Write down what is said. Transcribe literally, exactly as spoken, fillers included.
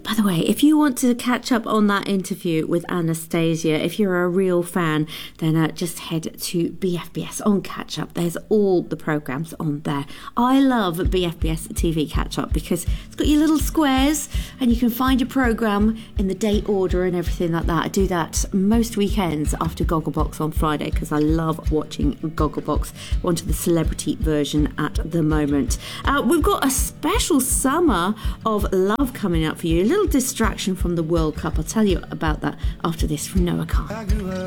By the way, if you want to catch up on that interview with Anastasia, if you're a real fan, then uh, just head to B F B S on Catch Up. There's all the programmes on there. I love B F B S T V Catch Up because it's got your little squares and you can find your programme in the date order and everything like that. I do that most weekends after Gogglebox on Friday because I love watching Gogglebox. We're onto the celebrity version at the moment. Uh, we've got a special summer of love coming up for you. A little distraction from the World Cup. I'll tell you about that after this from Noah Khan.